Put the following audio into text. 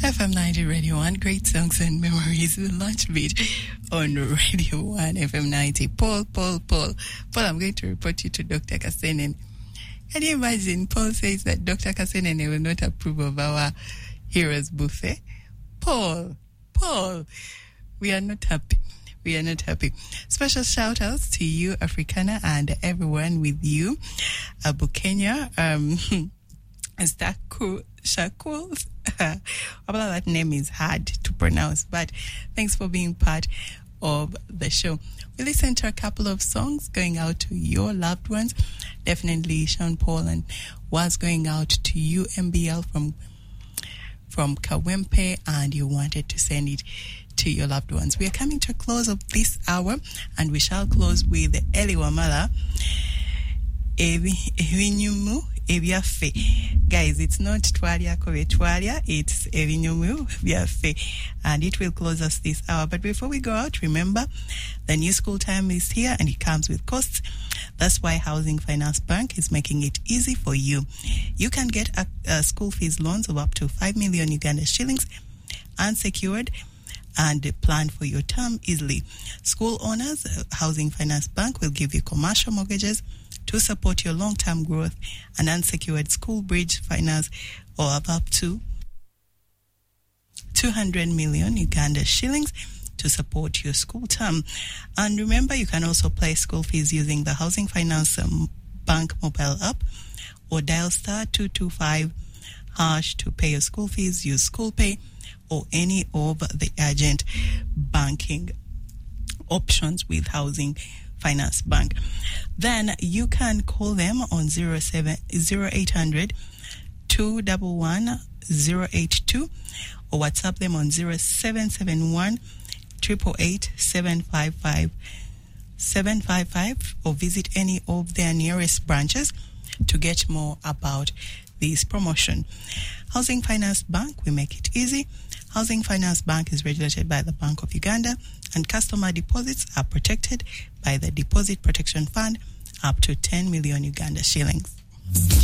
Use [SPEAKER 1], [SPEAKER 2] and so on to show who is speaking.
[SPEAKER 1] FM 90 Radio 1, great songs and memories. The launch beat on Radio 1, FM 90. Paul, I'm going to report you to Dr. Kasenen. Can you imagine? Paul says that Dr. Kasenen will not approve of our Heroes Buffet. Paul, we are not happy. We are not happy. Special shout outs to you, Africana, and everyone with you. Abu Kenya, Shakul. That name is hard to pronounce, but thanks for being part of the show. We listened to a couple of songs going out to your loved ones. Definitely Sean Paul, and was going out to you, MBL from Kawempe, and you wanted to send it to your loved ones. We are coming to a close of this hour, and we shall close with Eli Wamala. Evinyumu Ebiafe. Guys, it's not Twalia Kovetwalia, it's Evinyumu Ebiafe, and it will close us this hour. But before we go out, remember the new school time is here and it comes with costs. That's why Housing Finance Bank is making it easy for you. You can get school fees loans of up to 5 million Uganda shillings unsecured and plan for your term easily. School owners, Housing Finance Bank will give you commercial mortgages to support your long-term growth and unsecured school bridge finance of up to 200 million Uganda shillings to support your school term. And remember, you can also pay school fees using the Housing Finance Bank mobile app or dial *225# to pay your school fees. Use School Pay or any of the urgent banking options with Housing Finance Bank. Then you can call them on 0800 211 082 or WhatsApp them on 0771 888 755 or visit any of their nearest branches to get more about this promotion. Housing Finance Bank, we make it easy. Housing Finance Bank is regulated by the Bank of Uganda, and customer deposits are protected by the Deposit Protection Fund up to 10 million Uganda shillings.